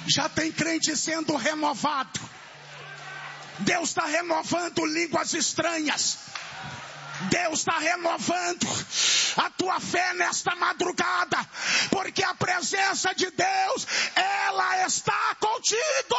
Já tem crente sendo renovado. Deus está renovando línguas estranhas. Deus está renovando a tua fé nesta madrugada, porque a presença de Deus, ela está contigo.